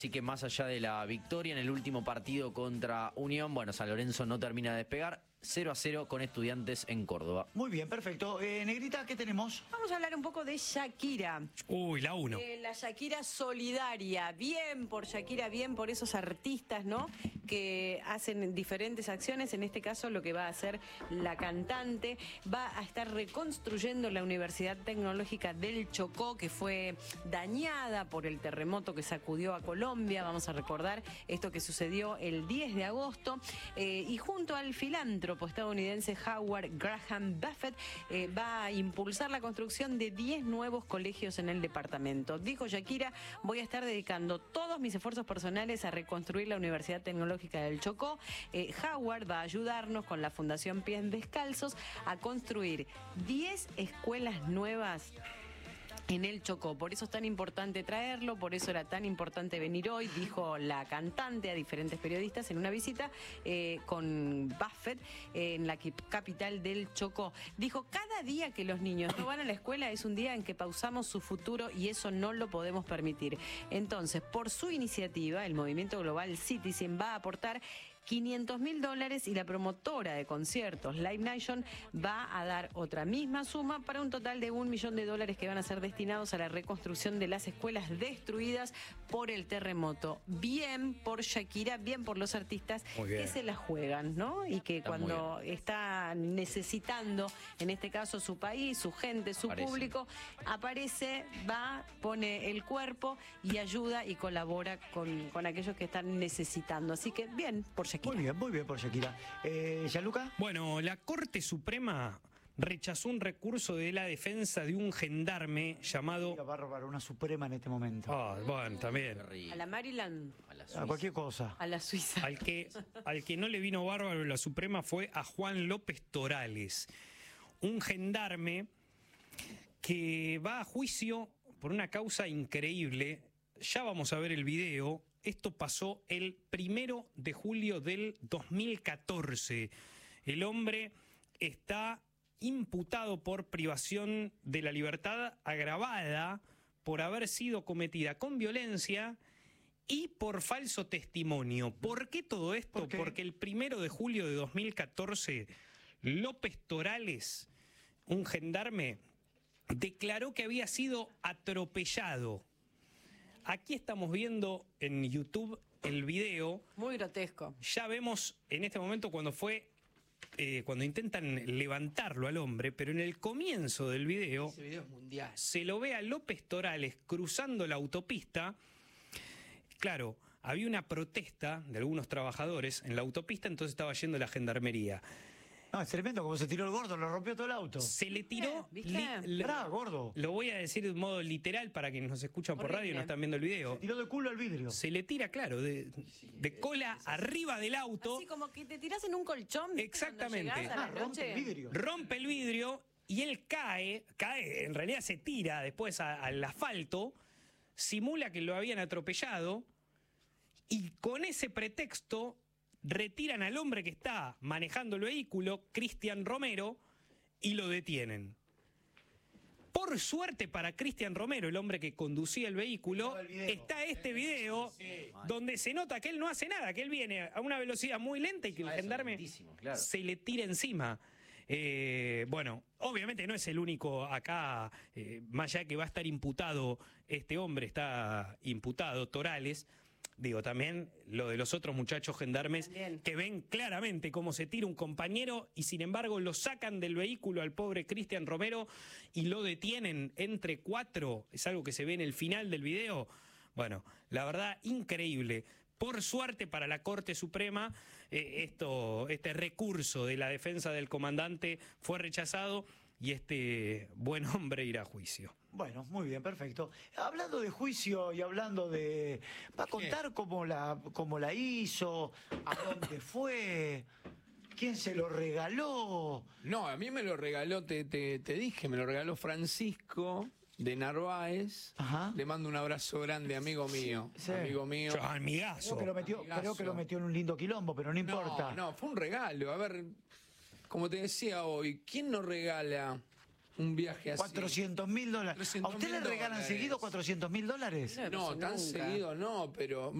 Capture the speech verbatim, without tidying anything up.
Así que más allá de la victoria en el último partido contra Unión, bueno, San Lorenzo no termina de despegar. cero a cero con Estudiantes en Córdoba. Muy bien, perfecto. Eh, Negrita, ¿qué tenemos? Vamos a hablar un poco de Shakira. Uy, la uno. Eh, la Shakira solidaria. Bien por Shakira, bien por esos artistas, ¿no? Que hacen diferentes acciones. En este caso, lo que va a hacer la cantante va a estar reconstruyendo la Universidad Tecnológica del Chocó, que fue dañada por el terremoto que sacudió a Colombia. Vamos a recordar esto que sucedió el diez de agosto. Eh, y junto al filántropo estadounidense Howard Graham Buffett eh, va a impulsar la construcción de diez nuevos colegios en el departamento. Dijo Shakira: voy a estar dedicando todos mis esfuerzos personales a reconstruir la Universidad Tecnológica del Chocó. Eh, Howard va a ayudarnos con la Fundación Pies Descalzos a construir diez escuelas nuevas en el Chocó. Por eso es tan importante traerlo, por eso era tan importante venir hoy, dijo la cantante a diferentes periodistas en una visita eh, con Buffett eh, en la capital del Chocó. Dijo: cada día que los niños no van a la escuela es un día en que pausamos su futuro y eso no lo podemos permitir. Entonces, por su iniciativa, el movimiento Global Citizen va a aportar quinientos mil dólares y la promotora de conciertos Live Nation va a dar otra misma suma para un total de un millón de dólares que van a ser destinados a la reconstrucción de las escuelas destruidas por el terremoto. Bien por Shakira, bien por los artistas que se la juegan, ¿no? Y que está cuando está necesitando, en este caso su país, su gente, su aparece. público, aparece, va, pone el cuerpo y ayuda y colabora con, con aquellos que están necesitando. Así que bien por Shakira. Muy bien, muy bien por Shakira. Eh, ¿Gianluca? Bueno, la Corte Suprema rechazó un recurso de la defensa de un gendarme llamado... Va a robar una Suprema en este momento. Ah, bueno, también. A la Maryland. A, la a cualquier cosa. A la Suiza. Al que, al que no le vino bárbaro la Suprema fue a Juan López Torales, un gendarme que va a juicio por una causa increíble. Ya vamos a ver el video. Esto pasó el primero de julio del dos mil catorce. El hombre está imputado por privación de la libertad agravada por haber sido cometida con violencia y por falso testimonio. ¿Por qué todo esto? ¿Por qué? Porque el primero de julio de dos mil catorce, López Torales, un gendarme, declaró que había sido atropellado. Aquí estamos viendo en YouTube el video. Muy grotesco. Ya vemos en este momento cuando fue, eh, cuando intentan levantarlo al hombre, pero en el comienzo del video, ese video es mundial, se lo ve a López Torales cruzando la autopista. Claro, había una protesta de algunos trabajadores en la autopista, entonces estaba yendo la gendarmería. No, es tremendo, como se tiró el gordo, lo rompió todo el auto. Se le tiró... ¿Viste? Li, Pará, gordo. Lo voy a decir de un modo literal para quienes nos escuchan por Horrible. radio y no están viendo el video. Se tiró de culo al vidrio. Se le tira, claro, de, de cola arriba del auto. Así como que te tirás en un colchón. Exactamente. Cuando llegás a la Ah, rompe noche. el vidrio. Rompe el vidrio y él cae, cae, en realidad se tira después a- al asfalto, simula que lo habían atropellado y con ese pretexto retiran al hombre que está manejando el vehículo, Cristian Romero, y lo detienen. Por suerte para Cristian Romero, el hombre que conducía el vehículo, el video. está este video donde se nota que él no hace nada, que él viene a una velocidad muy lenta y que el Ah, eso gendarme lentísimo, claro. se le tira encima. Eh, bueno, obviamente no es el único acá, eh, más allá que va a estar imputado este hombre, está imputado Torales. Digo, también lo de los otros muchachos gendarmes También. que ven claramente cómo se tira un compañero y sin embargo lo sacan del vehículo al pobre Cristian Romero y lo detienen entre cuatro. Es algo que se ve en el final del video. Bueno, la verdad, increíble. Por suerte para la Corte Suprema, eh, esto, este recurso de la defensa del comandante fue rechazado y este buen hombre irá a juicio. Bueno, muy bien, perfecto. Hablando de juicio y hablando de... ¿Va a contar cómo la, cómo la hizo? ¿A dónde fue? ¿Quién se lo regaló? No, a mí me lo regaló, te, te, te dije, me lo regaló Francisco de Narváez. Ajá. Le mando un abrazo grande, amigo mío. Sí. Amigo mío. Yo, amigazo. Creo que, lo metió, Amigazo. creo que lo metió en un lindo quilombo, pero no importa. No, no, fue un regalo. A ver, como te decía hoy, ¿quién nos regala un viaje así. cuatrocientos mil dólares. ¿A usted le regalan dólares. seguido cuatrocientos mil dólares? No me No, pasó tan nunca. seguido no, pero